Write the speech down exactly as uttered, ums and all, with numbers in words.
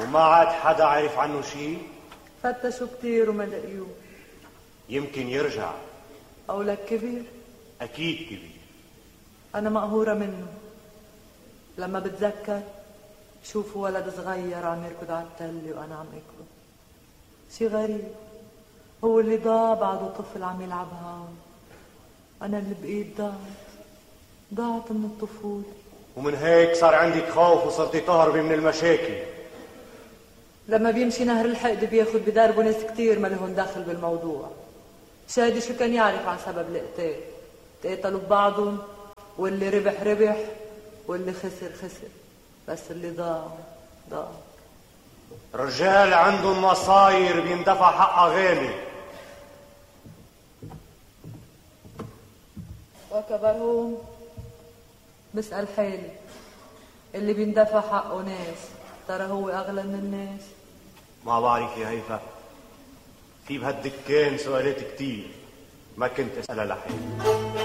وما عاد حدا عرف عنه شيء؟ فتشوا كتير وما لقيوه. يمكن يرجع. قولك كبير؟ أكيد كبير. أنا مقهورة منه. لما بتذكر شوف ولد صغير عم يركض على التلة وأنا عم أكبر. شي غريب، هو اللي ضاع بعده طفل عم يلعب هون، أنا اللي بقيت ضاعت ضاعت من الطفولة. ومن هيك صار عندك خوف وصرتي تهربي من المشاكل. لما بيمشي نهر الحقد بياخد بدربه ناس كتير ما لهم دخل بالموضوع. شادي شو كان يعرف عن سبب القتال؟ تقاتلوا ببعضهم، واللي ربح ربح واللي خسر خسر، بس اللي ضاع ضاع. رجال عندهم مصاير بيندفع حقها غالي. وكبرهم بسأل حالي، اللي بيندفع حقه ناس ترى هو أغلى من الناس؟ ما بعرف يا هيفا، في بهالدكان سؤالات كتير ما كنت أسألها لحالي.